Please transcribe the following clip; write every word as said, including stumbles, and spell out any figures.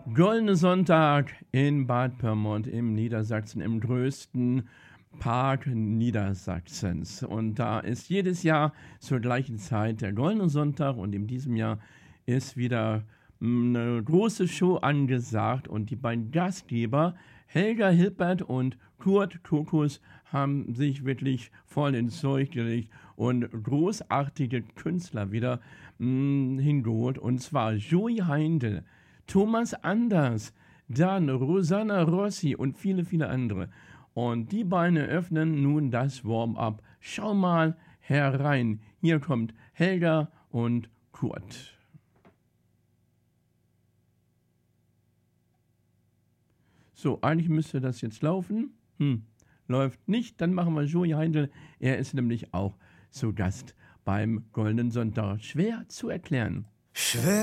Goldene Sonntag in Bad Pyrmont im Niedersachsen, im größten Park Niedersachsens. Und da ist jedes Jahr zur gleichen Zeit der Goldene Sonntag und in diesem Jahr ist wieder eine große Show angesagt und die beiden Gastgeber Helga Hilbert und Kurt Kokus haben sich wirklich voll ins Zeug gelegt und großartige Künstler wieder mh, hingeholt, und zwar Joey Heindl, Thomas Anders, dann Rosanna Rossi und viele, viele andere. Und die beiden eröffnen nun das Warm-up. Schau mal herein. Hier kommt Helga und Kurt. So, eigentlich müsste das jetzt laufen. Hm, läuft nicht. Dann machen wir Joey Heindl. Er ist nämlich auch zu Gast beim Goldenen Sonntag. Schwer zu erklären. Schwer